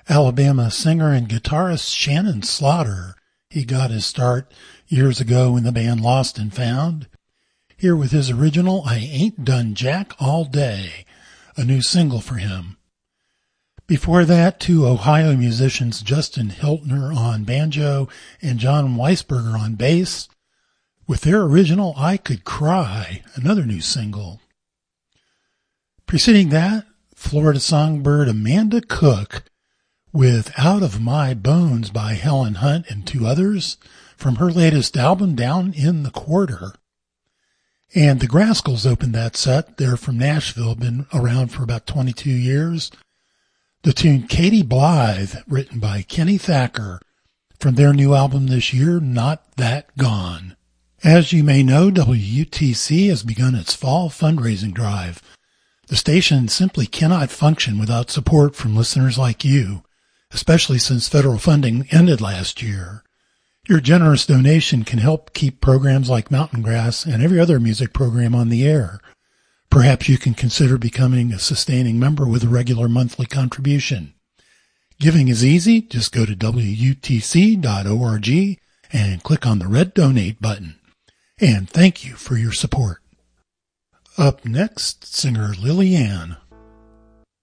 Alabama singer and guitarist Shannon Slaughter. He got his start years ago when the band Lost and Found. Here with his original I Ain't Done Jack All Day, a new single for him. Before that, two Ohio musicians, Justin Hiltner on banjo and John Weisberger on bass, with their original I Could Cry, another new single. Preceding that, Florida songbird Amanda Cook with Out of My Bones by Helen Hunt and two others from her latest album, Down in the Quarter. And the Graskels opened that set. They're from Nashville, been around for about 22 years. The tune Katie Blythe, written by Kenny Thacker, from their new album this year, Not That Gone. As you may know, WUTC has begun its fall fundraising drive. The station simply cannot function without support from listeners like you, especially since federal funding ended last year. Your generous donation can help keep programs like Mountain Grass and every other music program on the air. Perhaps you can consider becoming a sustaining member with a regular monthly contribution. Giving is easy. Just go to WUTC.org and click on the red donate button. And thank you for your support. Up next, singer Lily Ann.